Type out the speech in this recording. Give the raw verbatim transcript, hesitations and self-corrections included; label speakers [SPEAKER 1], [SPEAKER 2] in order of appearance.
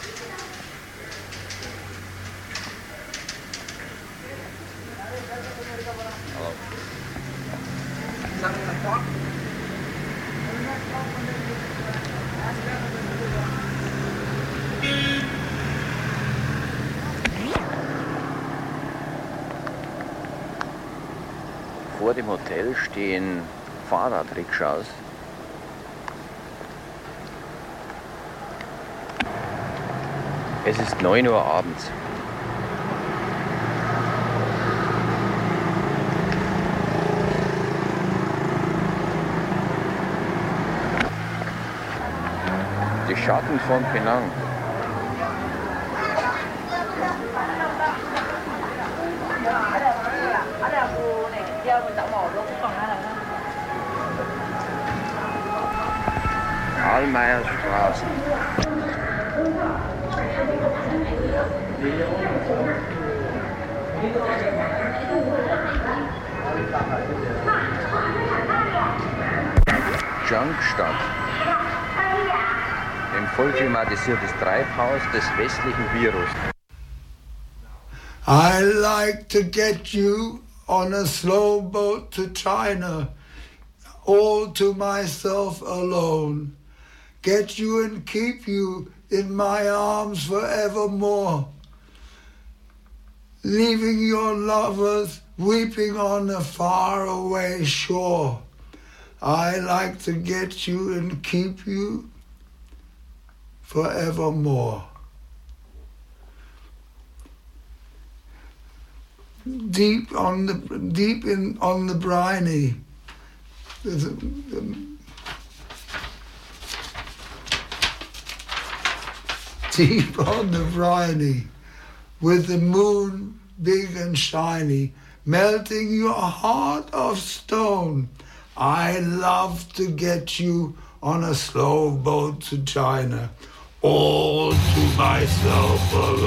[SPEAKER 1] Vor dem Hotel stehen Fahrradrikschas. Es ist neun Uhr abends. Die Schatten von Penang. Karl-May-Straße. Junkstadt. Ein vollklimatisiertes Treibhaus des westlichen Virus.
[SPEAKER 2] I like to get you on a slow boat to China, all to myself alone. Get you and keep you in my arms forevermore. Leaving your lovers weeping on a faraway shore. I like to get you and keep you forevermore. Deep on the deep in on the briny. There's a, um, deep on the briny, with the moon big and shiny, melting your heart of stone. I love to get you on a slow boat to China, all to myself alone.